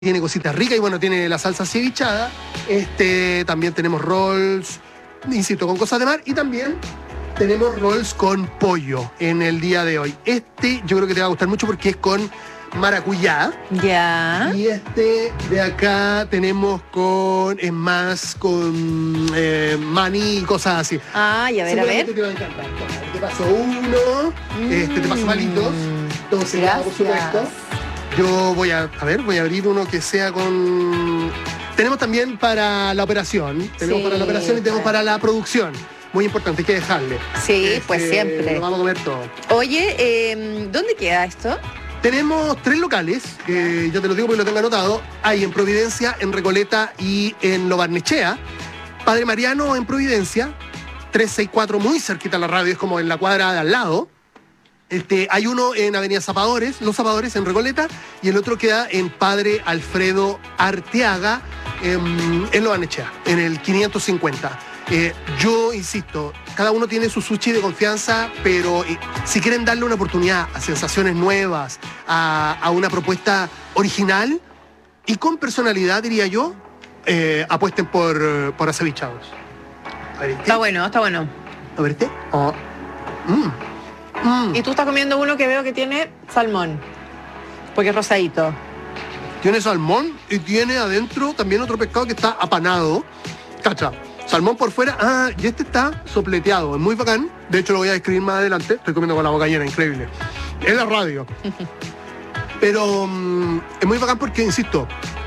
tiene cositas ricas y bueno, tiene la salsa cevichada. También tenemos rolls, insisto, con cosas de mar y también tenemos rolls con pollo en el día de hoy. Yo creo que te va a gustar mucho porque es con maracuyá. Ya. Y de acá tenemos con maní y cosas así. Ah, y a ver. Seguramente te va a encantar. Te paso uno, te paso palitos. Entonces, ya, por supuesto. Yo voy a abrir uno que sea con... Tenemos también para la operación. Tenemos para la operación y tenemos para la producción. Muy importante, hay que dejarle. Sí, pues siempre. Lo vamos a comer todo. Oye, ¿dónde queda esto? Tenemos 3 locales, yo te lo digo porque lo tengo anotado. Hay en Providencia, en Recoleta y en Lo Barnechea. Padre Mariano en Providencia, 364, muy cerquita a la radio, es como en la cuadra de al lado. Hay uno en Avenida Zapadores, Los Zapadores, en Recoleta, y el otro queda en Padre Alfredo Arteaga, en Lo Barnechea, en el 550. Yo insisto, cada uno tiene su sushi de confianza, pero si quieren darle una oportunidad a sensaciones nuevas, a una propuesta original y con personalidad, diría yo, apuesten por acevichados. Está bueno, está bueno. A ver, Y tú estás comiendo uno que veo que tiene salmón, porque es rosadito. Tiene salmón y tiene adentro también otro pescado que está apanado. Cacha. Salmón por fuera, y está sopleteado, es muy bacán. De hecho, lo voy a describir más adelante. Estoy comiendo con la boca llena, increíble. Es la radio. Pero es muy bacán porque, insisto,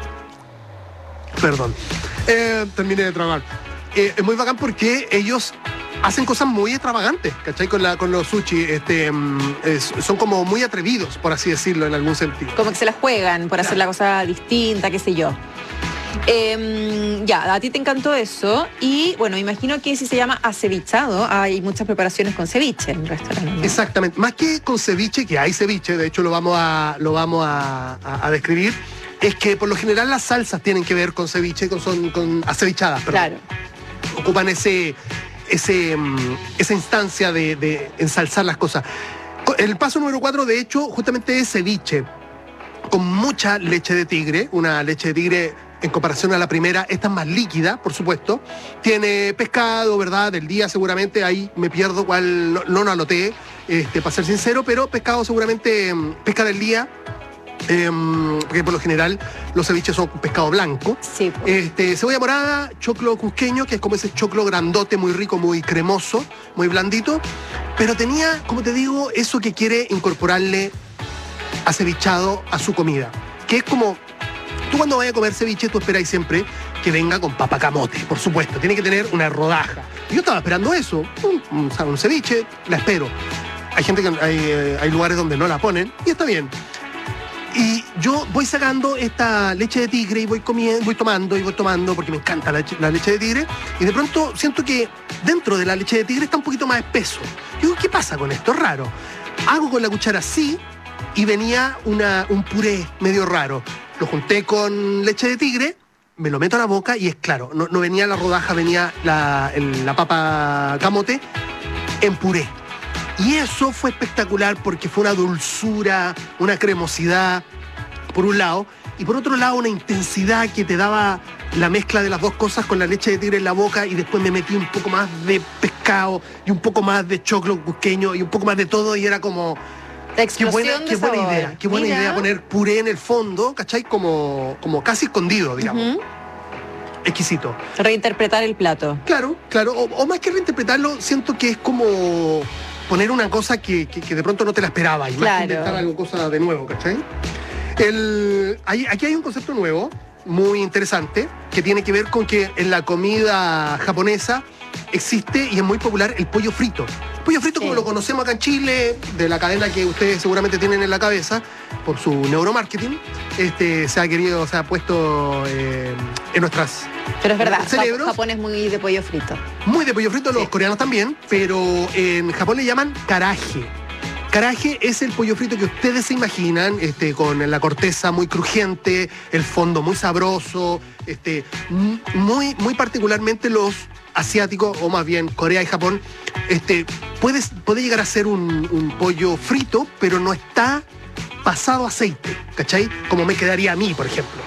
perdón, terminé de tragar. Es muy bacán porque ellos hacen cosas muy extravagantes, ¿cachai? Con los sushi, son como muy atrevidos, por así decirlo, en algún sentido. Como que se las juegan por hacer la cosa distinta, qué sé yo. Ya, a ti te encantó eso. Y bueno, imagino que si se llama acevichado, hay muchas preparaciones con ceviche en el restaurante, ¿no? Exactamente. Más que con ceviche, que hay ceviche, de hecho lo vamos a describir, es que por lo general las salsas tienen que ver con ceviche, con acevichadas, perdón. Claro. Ocupan esa instancia de ensalzar las cosas. El paso número 4, de hecho, justamente es ceviche, con mucha leche de tigre, una leche de tigre. En comparación a la primera, esta es más líquida, por supuesto. Tiene pescado, ¿verdad? Del día seguramente, ahí me pierdo cuál, no lo anoté, para ser sincero, pero pescado seguramente, pesca del día, porque por lo general los ceviches son pescado blanco. Sí, pues. Cebolla morada, choclo cusqueño, que es como ese choclo grandote, muy rico, muy cremoso, muy blandito. Pero tenía, como te digo, eso que quiere incorporarle acevichado a su comida, que es como... Tú cuando vayas a comer ceviche, tú esperáis siempre que venga con papa camote, por supuesto. Tiene que tener una rodaja. Yo estaba esperando eso, un ceviche, la espero. Hay gente que hay lugares donde no la ponen y está bien. Y yo voy sacando esta leche de tigre y voy tomando, porque me encanta la leche de tigre. Y de pronto siento que dentro de la leche de tigre está un poquito más espeso. Digo, ¿qué pasa con esto? Es raro. Hago con la cuchara así y venía un puré medio raro. Lo junté con leche de tigre, me lo meto a la boca y es claro, no venía la rodaja, venía la papa camote en puré. Y eso fue espectacular porque fue una dulzura, una cremosidad, por un lado, y por otro lado una intensidad que te daba la mezcla de las dos cosas con la leche de tigre en la boca, y después me metí un poco más de pescado y un poco más de choclo cusqueño y un poco más de todo, y era como... Qué buena idea poner puré en el fondo, ¿cachai? Como casi escondido, digamos. Exquisito. Reinterpretar el plato. Claro. O más que reinterpretarlo, siento que es como poner una cosa que de pronto no te la esperaba. Y más que inventar algo, cosa de nuevo, ¿cachai? Aquí hay un concepto nuevo, muy interesante, que tiene que ver con que en la comida japonesa existe y es muy popular el pollo frito. Pollo frito, como lo conocemos acá en Chile, de la cadena que ustedes seguramente tienen en la cabeza, por su neuromarketing, se ha puesto en nuestras Pero es verdad, cerebros. Japón es muy de pollo frito. Muy de pollo frito, los coreanos también, pero en Japón le llaman karaage. Karaage es el pollo frito que ustedes se imaginan, con la corteza muy crujiente, el fondo muy sabroso, muy particularmente los asiáticos, o más bien Corea y Japón, puede llegar a ser un pollo frito, pero no está pasado aceite, ¿cachai? Como me quedaría a mí, por ejemplo.